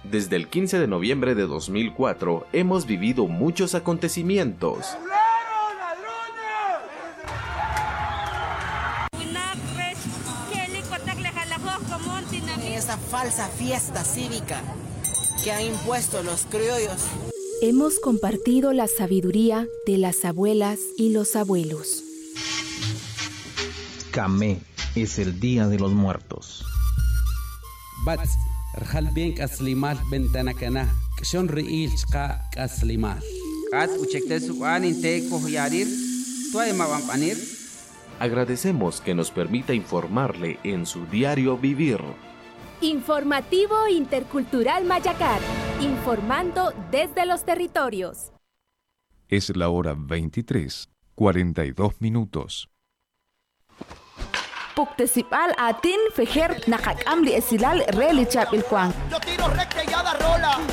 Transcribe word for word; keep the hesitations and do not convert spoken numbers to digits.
Desde el quince de noviembre de dos mil cuatro hemos vivido muchos acontecimientos. Esa falsa fiesta cívica que han impuesto los criollos. Hemos compartido la sabiduría de las abuelas y los abuelos. Camé es el Día de los Muertos. Bats, rjal bien kaslimal bentanakana, kshon riil chka kaslimal. Kat uchekte suan inte kohyarir, tuay mawampanir. Agradecemos que nos permita informarle en su diario vivir. Informativo Intercultural Mayacar, informando desde los territorios. Es la hora veintitrés, cuarenta y dos minutos. Puktesipal atin fejer nakakam li esilal relichap ilkwang. Yo tiro recta y ya da rola.